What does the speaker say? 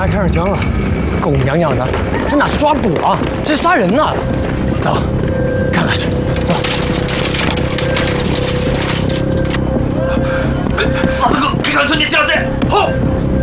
还开上枪了，狗娘养的，这哪是抓捕啊，这是杀人呢！走。